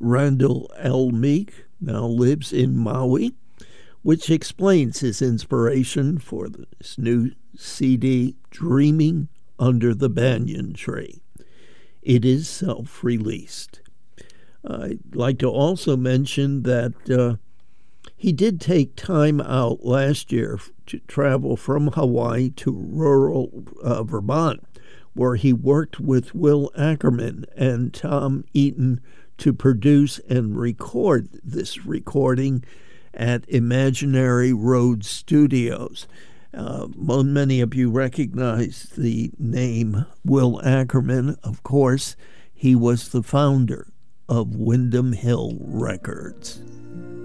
Randall L. Meek now lives in Maui, which explains his inspiration for this new CD, Dreaming Under the Banyan Tree. It is self-released. I'd like to also mention that he did take time out last year to travel from Hawaii to rural Vermont, where he worked with Will Ackerman and Tom Eaton to produce and record this recording at Imaginary Road Studios. Many of you recognize the name Will Ackerman. Of course, he was the founder of Windham Hill Records.